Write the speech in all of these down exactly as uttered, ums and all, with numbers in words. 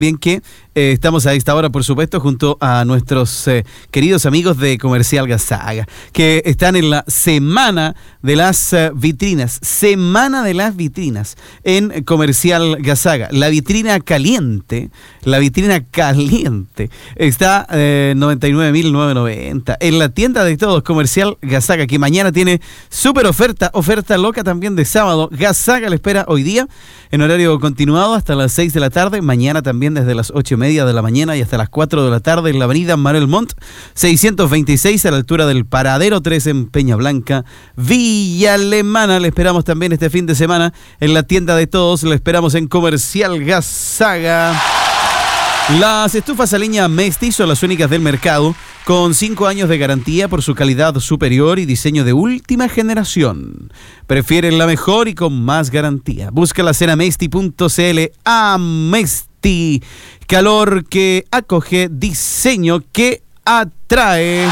Bien que eh, estamos a esta hora, por supuesto, junto a nuestros eh, queridos amigos de Comercial Gazaga, que están en la Semana de las eh, Vitrinas, Semana de las Vitrinas en Comercial Gazaga. La vitrina caliente, la vitrina caliente, está eh, noventa y nueve mil novecientos noventa en la tienda de todos, Comercial Gazaga, que mañana tiene súper oferta, oferta loca también de sábado. Gazaga le espera hoy día en horario continuado hasta las seis de la tarde, mañana también desde las ocho y media de la mañana y hasta las cuatro de la tarde en la avenida Manuel Montt, seiscientos veintiséis, a la altura del Paradero tres en Peña Blanca, Villa Alemana. Le esperamos también este fin de semana en la tienda de todos, le esperamos en Comercial Gazaga. Las estufas a leña Mesti son las únicas del mercado, con cinco años de garantía por su calidad superior y diseño de última generación. Prefieren la mejor y con más garantía. Búscalas en amesti punto cl. Amesti, calor que acoge, diseño que atrae.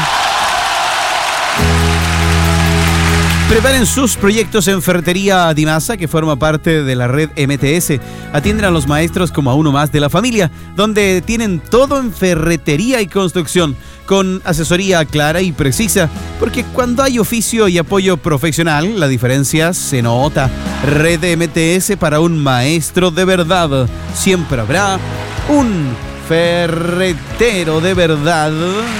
Preparen sus proyectos en Ferretería Dimasa, que forma parte de la red M T S. Atienden a los maestros como a uno más de la familia, donde tienen todo en ferretería y construcción, con asesoría clara y precisa, porque cuando hay oficio y apoyo profesional, la diferencia se nota. Red M T S para un maestro de verdad. Siempre habrá un ferretero de verdad.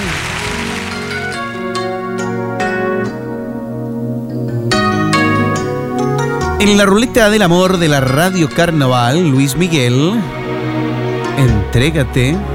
En la ruleta del amor de la Radio Carnaval, Luis Miguel, entrégate.